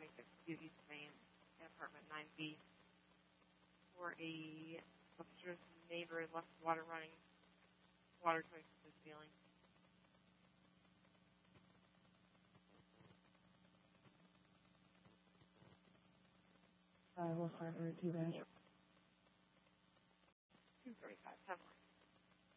26 East Main, apartment 9B, for a upstairs neighbor left water choice with his ceiling. We'll find route 2 dash. 235, 10 line.